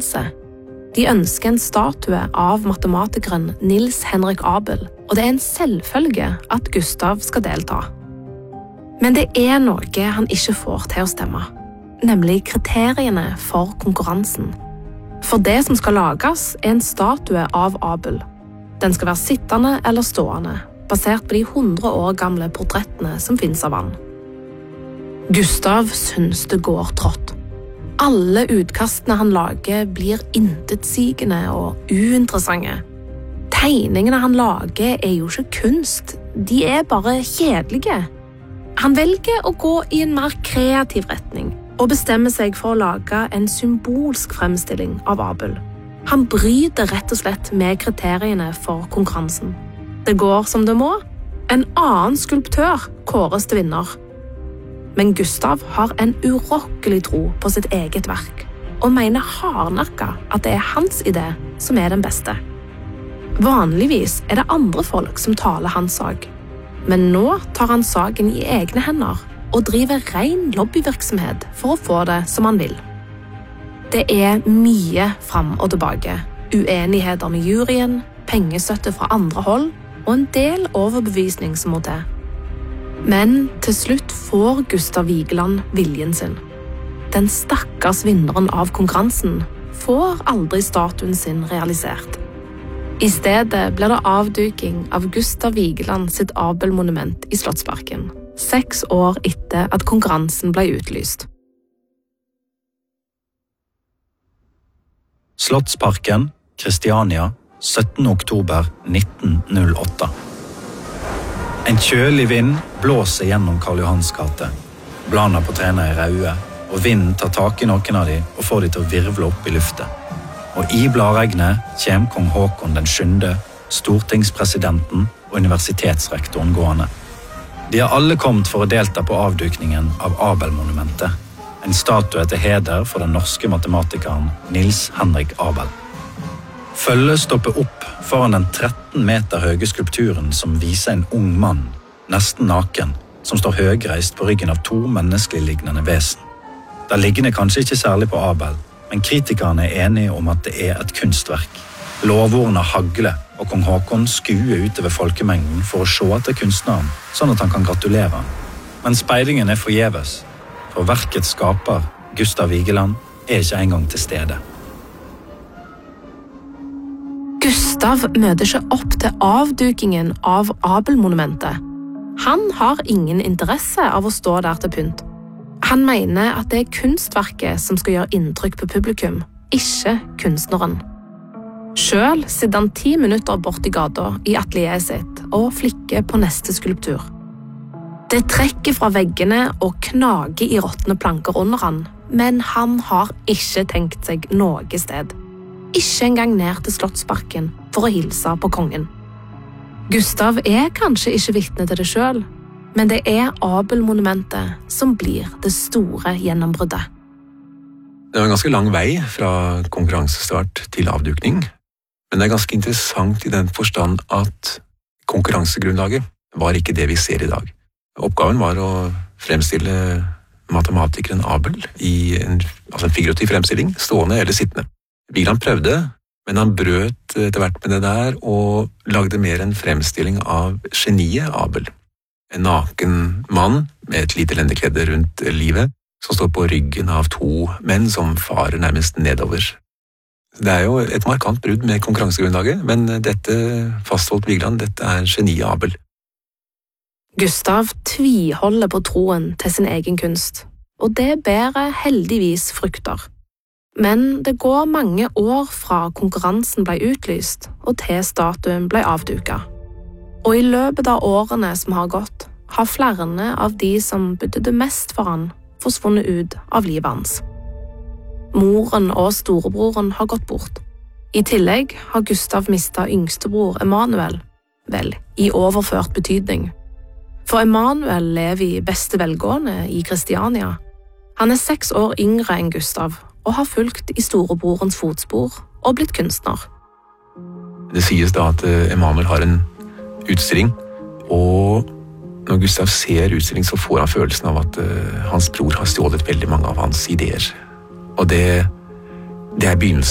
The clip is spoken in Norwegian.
konkurranse. De ønsker en statue av matematikeren Niels Henrik Abel, og det en selvfølge at Gustav skal delta. Men det noe han ikke får til å stemme, nemlig kriteriene for konkurransen. For det som skal lages en statue av Abel. Den skal være sittende eller stående, basert på de 100 år gamle portrettene som finnes av han. Gustav synes det går trått. Alle utkastene han lager blir intetsigende og uinteressante. Tegningene han lager jo ikke kunst, de bare kjedelige. Han velger å gå i en mer kreativ retning og bestemmer seg for å lage en symbolsk fremstilling av Abel. Han bryter rett og slett med kriteriene for konkurransen. Det går som det må. En annen skulptør kåres til vinner. Men Gustav har en urokkelig tro på sitt eget verk, og mener hardnakka at det hans idé som den beste. Vanligvis det andre folk som taler hans sak, men nå tar han saken i egne hender og driver ren lobbyvirksomhet for å få det som han vil. Det mye fram og tilbake, uenigheter med juryen, pengestøtte fra andre hold og en del overbevisning som må til. Men til slutt får Gustav Vigeland viljen sin. Den stakkars vinneren av konkurransen får aldri statuen sin realisert. I stedet blir det avduking av Gustav Vigeland sitt Abel-monument i Slottsparken, 6 år etter at konkurransen ble utlyst. Slottsparken, Kristiania, 17. oktober 1908. En kjølig vind blåser gjennom Karl Johans gate. Bladene på trærne røde, og vinden tar tak i noen av dem og får dem til å virvle opp i luftet. Og i bladregnet kommer kong Håkon den 7., stortingspresidenten og universitetsrektoren gående. De har alle kommet for å delta på avdukningen av Abel-monumentet, en statue til heder for den norske matematikeren Niels Henrik Abel. Følget stopper opp foran den 13 meter høye skulpturen som viser en ung mann, nesten naken, som står høgreist på ryggen av 2 menneskelig lignende vesen. Det liggende kanskje ikke særlig på Abel, men kritikerne enige om at det et kunstverk. Lovordene hagler, og kong Håkon skuer utover folkemengden for å se etter kunstneren, sånn at han kan gratulere. Men speidingen forgjeves, for verkets skaper, Gustav Vigeland, ikke engang til stede. Gustav møter ikke opp til avdukingen av Abel-monumentet. Han har ingen interesse av å stå der til pynt. Han mener at det kunstverket som skal gjøre inntrykk på publikum, ikke kunstneren. Selv sitter han 10 minutter bort i gata i atelieret sitt og flikker på neste skulptur. Det trekker fra veggene og knager i råtne planker under han, men han har ikke tenkt seg noe sted. Ikke engang ned til Slottsparken for å hilse på kongen. Gustav kanskje ikke vitne til det selv, men det Abel-monumentet som blir det store gjennombruddet. Det var en ganske lang vei fra konkurransestart til avdukning, men det ganske interessant i den forstand at konkurransegrunnlaget var ikke det vi ser i dag. Oppgaven var å fremstille matematikeren Abel i en figurativ fremstilling, stående eller sittende. Vigeland prøvde, men han brøt etter hvert med det der og lagde mer en fremstilling av geniet Abel. En naken mann med et lite lendekledde rundt livet, som står på ryggen av 2 menn som farer nærmest nedover. Det jo et markant brudd med konkurransegrunnlaget, men dette fastholdt Vigeland, dette geniet Abel. Gustav tviholder på troen til sin egen kunst, og det bærer heldigvis frukter. Men det går mange år fra konkurransen ble utlyst og til statuen ble avduket. Og i løpet av årene som har gått, har flere av de som betydde mest for han, forsvunnet ut av livet hans. Moren og storebroren har gått bort. I tillegg har Gustav mistet yngstebror Emanuel, vel, i overført betydning. For Emanuel lever i beste velgående i Kristiania. Han 6 år yngre enn Gustav, og har fulgt i storebrorens fotspor og blitt kunstner. Det sies da at Emanuel har en utstilling, og når Gustav ser utstilling så får han følelsen av at hans bror har stjålet veldig mange av hans ideer. Og det begynnelsen